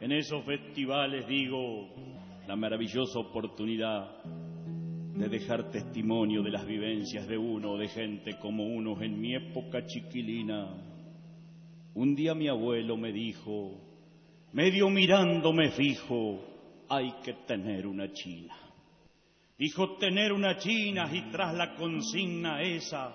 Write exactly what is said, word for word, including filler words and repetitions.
en esos festivales, digo, la maravillosa oportunidad de dejar testimonio de las vivencias de uno o de gente como uno en mi época chiquilina. Un día mi abuelo me dijo, medio mirándome fijo, hay que tener una china. Dijo tener una china y tras la consigna esa,